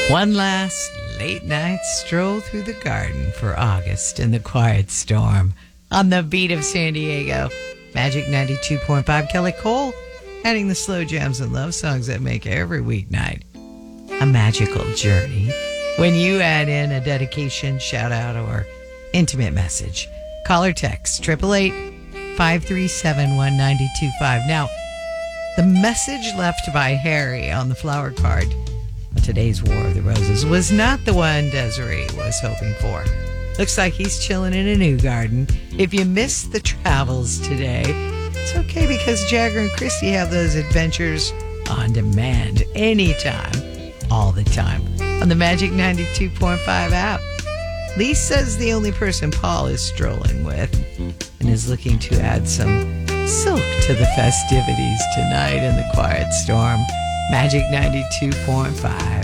One last late night stroll through the garden for August in the quiet storm. On the beat of San Diego, Magic 92.5, Kelly Cole, adding the slow jams and love songs that make every weeknight a magical journey. When you add in a dedication, shout out, or intimate message, call or text 888-537-1925. Now, the message left by Harry on the flower card on today's War of the Roses was not the one Desiree was hoping for. Looks like he's chilling in a new garden. If you missed the travels today, it's okay because Jagger and Christy have those adventures on demand, anytime, all the time, on the Magic 92.5 app. Lisa's the only person Paul is strolling with and is looking to add some silk to the festivities tonight in the quiet storm. Magic 92.5.